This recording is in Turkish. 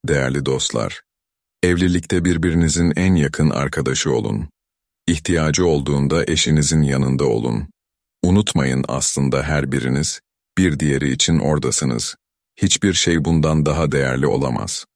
Değerli dostlar, evlilikte birbirinizin en yakın arkadaşı olun. İhtiyacı olduğunda eşinizin yanında olun. Unutmayın, aslında her biriniz bir diğeri için oradasınız. Hiçbir şey bundan daha değerli olamaz.